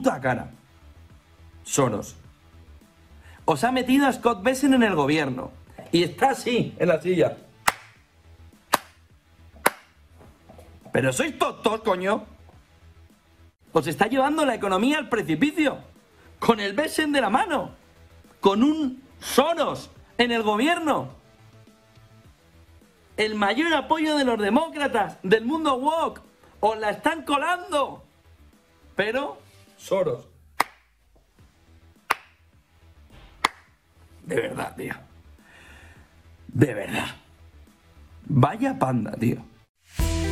puta cara. Soros. Os ha metido a Scott Bessent en el gobierno. Y está así, en la silla. Pero sois tontos, coño. Os está llevando la economía al precipicio. Con el Bessent de la mano. Con un Soros en el gobierno. El mayor apoyo de los demócratas, del mundo woke. Os la están colando. Pero, Soros. De verdad, tío. De verdad. Vaya panda, tío.